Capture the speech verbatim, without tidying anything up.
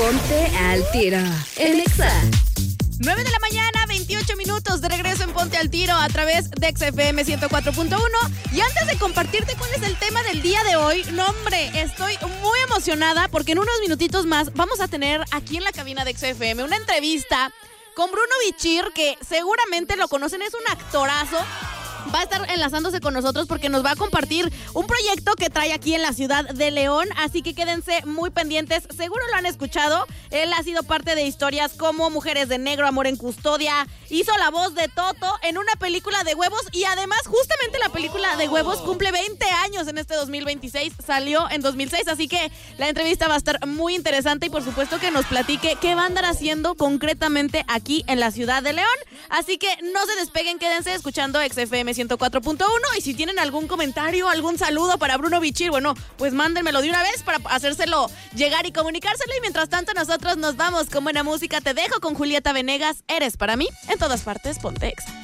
Ponte al Tiro en Exa. nueve de la mañana, veintiocho minutos de regreso en Ponte al Tiro a través de Exa F M ciento cuatro punto uno. Y antes de compartirte cuál es el tema del día de hoy, no hombre, estoy muy emocionada porque en unos minutitos más vamos a tener aquí en la cabina de Exa F M una entrevista con Bruno Bichir, que seguramente lo conocen, es un actorazo. Va a estar enlazándose con nosotros porque nos va a compartir un proyecto que trae aquí en la ciudad de León, así que quédense muy pendientes, seguro lo han escuchado. Él ha sido parte de historias como Mujeres de Negro, Amor en Custodia, hizo la voz de Toto en una película de huevos y además justamente la película de huevos cumple veinte años en este dos mil veintiséis, salió en dos mil seis, así que la entrevista va a estar muy interesante y por supuesto que nos platique qué va a andar haciendo concretamente aquí en la ciudad de León, así que no se despeguen, quédense escuchando Exa F M ciento cuatro punto uno y si tienen algún comentario, algún saludo para Bruno Bichir, bueno, pues mándenmelo de una vez para hacérselo llegar y comunicárselo y mientras tanto nosotros nos vamos con buena música. Te dejo con Julieta Venegas, Eres para mí, en todas partes, ponte Exa.